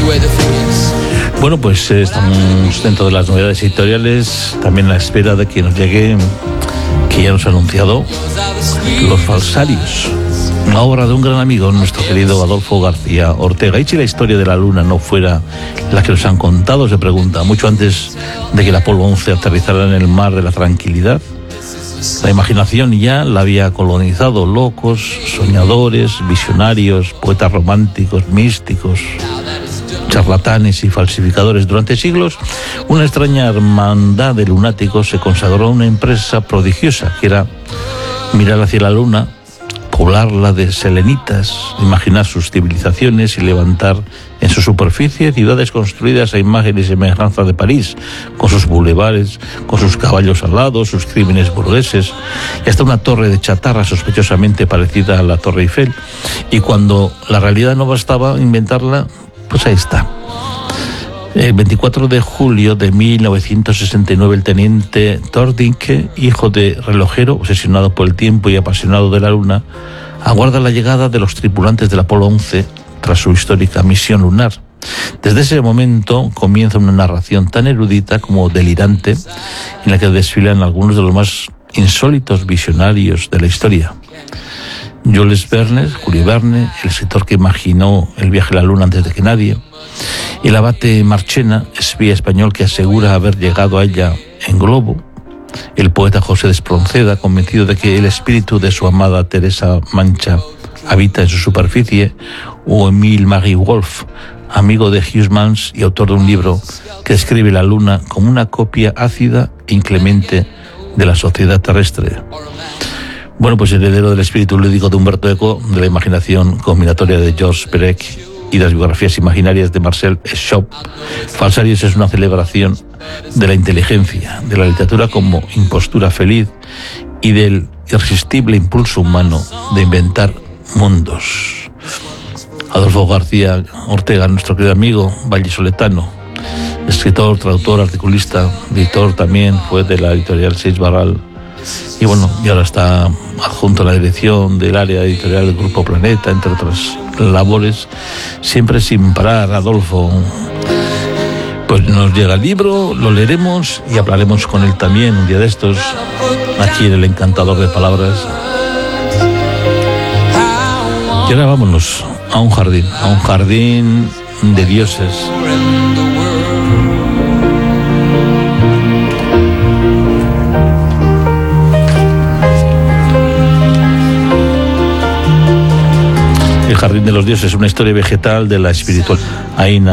Bueno, pues estamos dentro de las novedades editoriales, también a la espera de que nos llegue, que ya nos ha anunciado, Los Falsarios, una obra de un gran amigo, nuestro querido Adolfo García Ortega. Y si la historia de la Luna no fuera la que nos han contado, se pregunta, mucho antes de que el Apolo 11 aterrizara en el mar de la tranquilidad, la imaginación ya la había colonizado locos, soñadores, visionarios, poetas románticos, místicos, charlatanes y falsificadores. Durante siglos, una extraña hermandad de lunáticos se consagró a una empresa prodigiosa, que era mirar hacia la Luna, poblarla de selenitas, imaginar sus civilizaciones y levantar en su superficie ciudades construidas a imagen y semejanza de París, con sus bulevares, con sus caballos alados, sus crímenes burgueses, y hasta una torre de chatarra sospechosamente parecida a la Torre Eiffel. Y cuando la realidad no bastaba inventarla, pues ahí está. El 24 de julio de 1969, el teniente Tordinke, hijo de relojero, obsesionado por el tiempo y apasionado de la Luna, aguarda la llegada de los tripulantes del Apolo 11 tras su histórica misión lunar. Desde ese momento comienza una narración tan erudita como delirante, en la que desfilan algunos de los más insólitos visionarios de la historia. Jules Verne, Julio Verne, el escritor que imaginó el viaje a la Luna antes de que nadie, y el abate Marchena, espía español que asegura haber llegado a ella en globo, el poeta José de Espronceda, convencido de que el espíritu de su amada Teresa Mancha habita en su superficie, o Emile Marie Wolf, amigo de Huysmans y autor de un libro que describe la Luna como una copia ácida e inclemente de la sociedad terrestre. Bueno, pues heredero del espíritu lúdico de Humberto Eco, de la imaginación combinatoria de Georges Perec y las biografías imaginarias de Marcel Eschaub, Falsarios es una celebración de la inteligencia, de la literatura como impostura feliz y del irresistible impulso humano de inventar mundos. Adolfo García Ortega, nuestro querido amigo vallisoletano, escritor, traductor, articulista, editor también, fue de la editorial Seix Barral, y bueno, y ahora está adjunto a la dirección del área editorial del Grupo Planeta, entre otras labores, siempre sin parar. Adolfo, pues nos llega el libro, lo leeremos y hablaremos con él también un día de estos, aquí en el Encantador de Palabras. Y ahora vámonos a un jardín de dioses. El Jardín de los Dioses, una historia vegetal de la espiritual. Aina